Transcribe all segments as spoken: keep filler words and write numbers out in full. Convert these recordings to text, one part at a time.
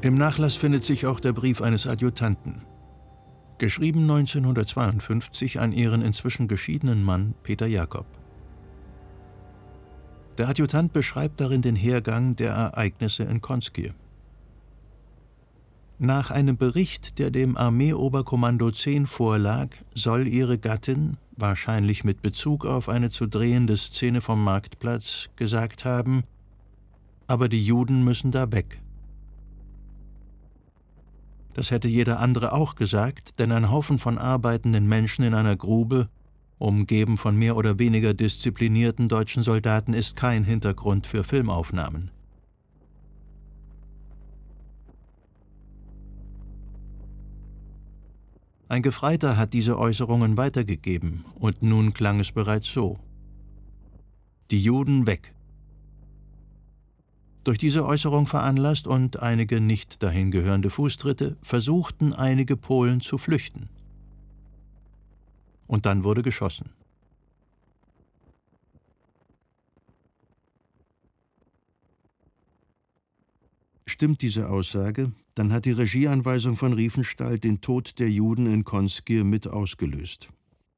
Im Nachlass findet sich auch der Brief eines Adjutanten. Geschrieben neunzehnhundertzweiundfünfzig an ihren inzwischen geschiedenen Mann Peter Jakob. Der Adjutant beschreibt darin den Hergang der Ereignisse in Konski. Nach einem Bericht, der dem Armeeoberkommando zehn vorlag, soll ihre Gattin, wahrscheinlich mit Bezug auf eine zu drehende Szene vom Marktplatz, gesagt haben: Aber die Juden müssen da weg. Das hätte jeder andere auch gesagt, denn ein Haufen von arbeitenden Menschen in einer Grube, umgeben von mehr oder weniger disziplinierten deutschen Soldaten, ist kein Hintergrund für Filmaufnahmen. Ein Gefreiter hat diese Äußerungen weitergegeben, und nun klang es bereits so: Die Juden weg. Durch diese Äußerung veranlasst und einige nicht dahin gehörende Fußtritte versuchten einige Polen zu flüchten. Und dann wurde geschossen. Stimmt diese Aussage, dann hat die Regieanweisung von Riefenstahl den Tod der Juden in Konski mit ausgelöst.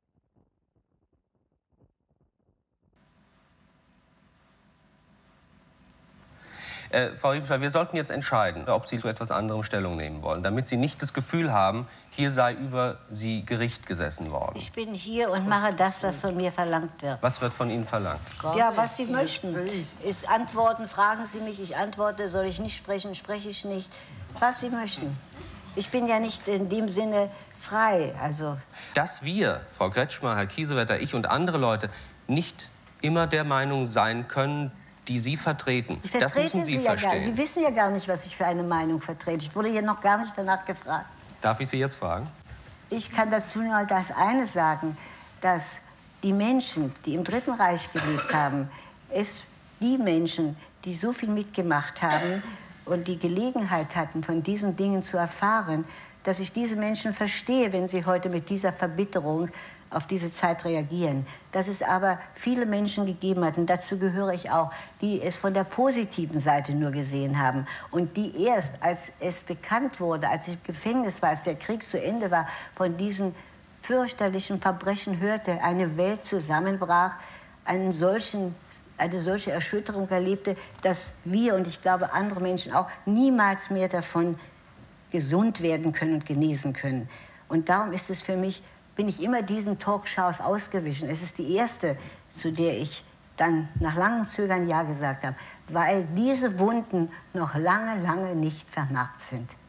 Äh, Frau Riefenstahl, wir sollten jetzt entscheiden, ob Sie zu etwas anderem Stellung nehmen wollen, damit Sie nicht das Gefühl haben, hier sei über Sie Gericht gesessen worden. Ich bin hier und mache das, was von mir verlangt wird. Was wird von Ihnen verlangt? Ja, was Sie möchten. Ist antworten, fragen Sie mich, ich antworte. Soll ich nicht sprechen, spreche ich nicht. Was Sie möchten. Ich bin ja nicht in dem Sinne frei, also... Dass wir, Frau Kretschmer, Herr Kiesewetter, ich und andere Leute, nicht immer der Meinung sein können, die Sie vertreten, ich das müssen Sie, Sie verstehen. Ja gar, Sie wissen ja gar nicht, was ich für eine Meinung vertrete. Ich wurde hier noch gar nicht danach gefragt. Darf ich Sie jetzt fragen? Ich kann dazu nur das eine sagen, dass die Menschen, die im Dritten Reich gelebt haben, es die Menschen, die so viel mitgemacht haben und die Gelegenheit hatten, von diesen Dingen zu erfahren, dass ich diese Menschen verstehe, wenn sie heute mit dieser Verbitterung auf diese Zeit reagieren. Dass es aber viele Menschen gegeben hat, und dazu gehöre ich auch, die es von der positiven Seite nur gesehen haben und die erst, als es bekannt wurde, als ich im Gefängnis war, als der Krieg zu Ende war, von diesen fürchterlichen Verbrechen hörte, eine Welt zusammenbrach, einen solchen, eine solche Erschütterung erlebte, dass wir und ich glaube andere Menschen auch niemals mehr davon gesund werden können und genesen können. Und darum ist es für mich, bin ich immer diesen Talkshows ausgewichen. Es ist die erste, zu der ich dann nach langem Zögern Ja gesagt habe, weil diese Wunden noch lange, lange nicht vernarbt sind.